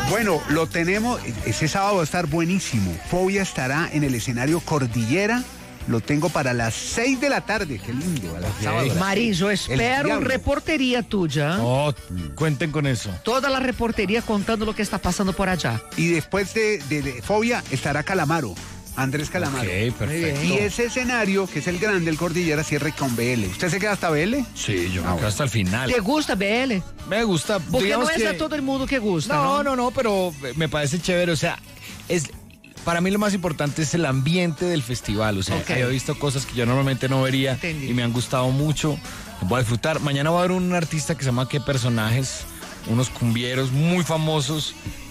Bueno, lo tenemos, ese sábado va a estar buenísimo. Fobia estará en el escenario Cordillera. Lo tengo para las 6 de la tarde, qué lindo. A las sábado, Maris, yo espero reportería tuya. Oh, cuenten con eso. Toda la reportería contando lo que está pasando por allá. Y después de Fobia estará Calamaro, Andrés Calamaro. Ok, perfecto. Y ese escenario, que es el grande, el Cordillera, cierre con BL. ¿Usted se queda hasta BL? Sí, yo me quedo hasta el final. ¿Te gusta BL? Me gusta. Porque no es a todo el mundo que gusta, No, pero me parece chévere, o sea, para mí lo más importante es el ambiente del festival, o sea, he visto cosas que yo normalmente no vería y me han gustado mucho, voy a disfrutar. Mañana va a haber un artista que se llama ¿Qué personajes? Unos cumbieros muy famosos,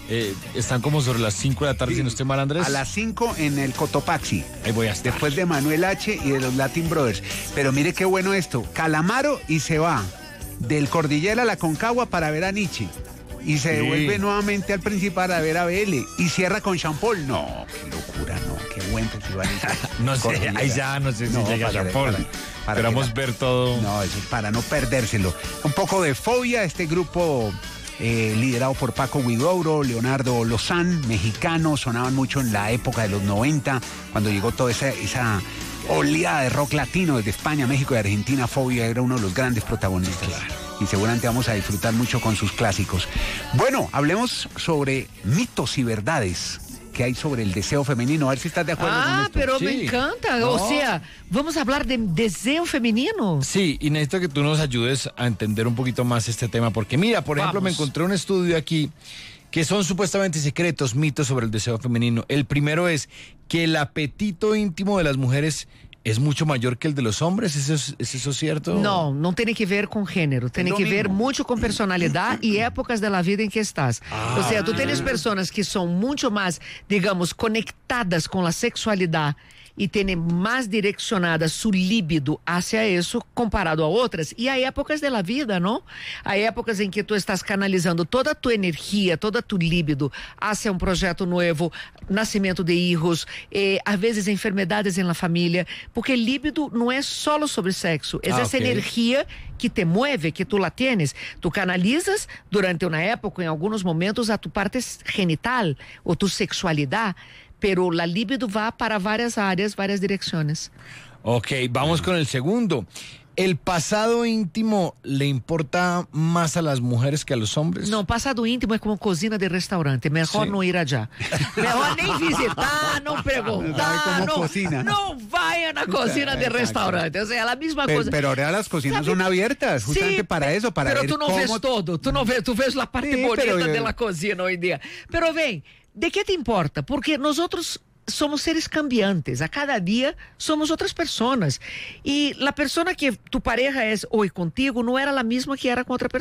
están como sobre las 5 de la tarde, si no estoy mal, Andrés. A las 5 en el Cotopaxi. Ahí voy a estar. Después de Manuel H. y de los Latin Brothers. Pero mire qué bueno esto, Calamaro y se va del Cordillera a la Concagua para ver a Nietzsche. Y se devuelve nuevamente al principal a ver a BL. Y cierra con Sean Paul. No, qué locura, no. Qué buen festival. No sé, ahí ya no sé si llega Sean Paul. Esperamos ver todo. No, eso es para no perdérselo. Un poco de Fobia, este grupo liderado por Paco Huidobro, Leonardo Lozán, mexicanos, sonaban mucho en la época de los 90, cuando llegó toda esa oleada de rock latino desde España, México y Argentina. Fobia era uno de los grandes protagonistas. Claro. Y seguramente vamos a disfrutar mucho con sus clásicos. Bueno, hablemos sobre mitos y verdades que hay sobre el deseo femenino. A ver si estás de acuerdo con esto. Pero me encanta. No. O sea, vamos a hablar de deseo femenino. Sí, y necesito que tú nos ayudes a entender un poquito más este tema. Porque mira, por ejemplo, me encontré un estudio aquí que son supuestamente secretos, mitos sobre el deseo femenino. El primero es que el apetito íntimo de las mujeres ¿es mucho mayor que el de los hombres? ¿Es eso cierto? No tiene que ver con género, tiene que ver mucho con personalidad y épocas de la vida en que estás. O sea, tú tienes personas que son mucho más, digamos, conectadas con la sexualidad y tienen más direccionada su líbido hacia eso comparado a otras. Y hay épocas de la vida, ¿no? Hay épocas en que tú estás canalizando toda tu energía, toda tu líbido hacia un proyecto nuevo, nacimiento de hijos, a veces enfermedades en la familia, porque el líbido no es solo sobre sexo, es esa energía que te mueve, que tú la tienes. Tú canalizas durante una época, en algunos momentos, a tu parte genital o tu sexualidad, pero la libido va para varias áreas, varias direcciones. Ok, vamos con el segundo. ¿El pasado íntimo le importa más a las mujeres que a los hombres? No, pasado íntimo es como cocina de restaurante. Mejor no ir allá. Mejor ni visitar, no preguntar. No vayan a cocina de restaurante. O sea, la misma cosa. Pero ahora las cocinas son abiertas, justamente para eso, para ver tú no ves todo. Tú ves la parte bonita de la cocina hoy día. Pero ven, ¿de qué te importa? Porque nosotros somos seres cambiantes, a cada día somos otras personas y la persona que tu pareja es hoy contigo no era la misma que era con otra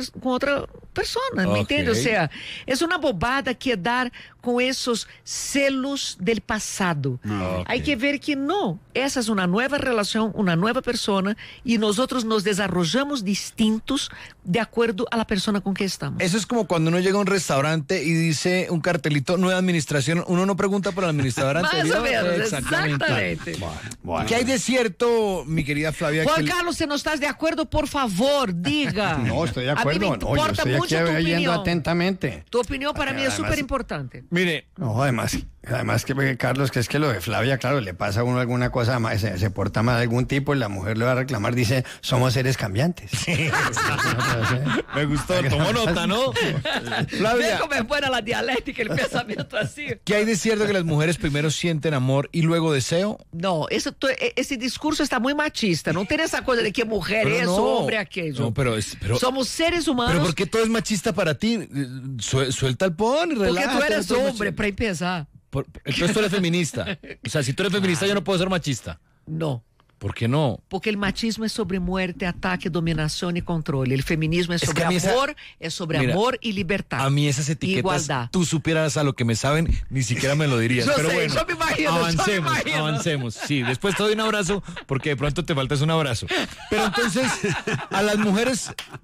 persona, ¿me entiendes? O sea, es una bobada quedar con esos celos del pasado. Hay que ver que no, esa es una nueva relación, una nueva persona y nosotros nos desarrollamos distintos de acuerdo a la persona con que estamos. Eso es como cuando uno llega a un restaurante y dice un cartelito, nueva administración, uno no pregunta por el administrador anterior. Más o menos, exactamente. Bueno. ¿Qué hay de cierto, mi querida Flavia? Juan Carlos, si no estás de acuerdo, por favor, diga. No, estoy de acuerdo. A mí me importa yo mucho estoy tu aquí oyendo opinión. atentamente. Tu opinión para mí es súper importante. Mire. No, además que Carlos, que es que lo de Flavia, claro, le pasa a uno alguna cosa más, se porta mal de algún tipo y la mujer le va a reclamar, dice, somos seres cambiantes. Me gustó, tomó nota, ¿no? Flavia, cómo es buena la dialéctica, el pensamiento así. ¿Qué hay de cierto que las mujeres primero sienten amor y luego deseo? No, ese discurso está muy machista, no tiene esa cosa de que mujer es hombre aquello. No, pero somos seres humanos. ¿Pero por qué todo es machista para ti? Suelta el pon y relájate. Porque tú eres hombre, para empezar. Entonces tú eres feminista. O sea, si tú eres feminista, yo no puedo ser machista. No. ¿Por qué no? Porque el machismo es sobre muerte, ataque, dominación y control. El feminismo es sobre amor, amor y libertad. A mí esas etiquetas, igualdad. Tú supieras a lo que me saben, ni siquiera me lo dirías. Pero bueno, yo me imagino, avancemos. Sí, después te doy un abrazo, porque de pronto te faltas un abrazo. Pero entonces, a las mujeres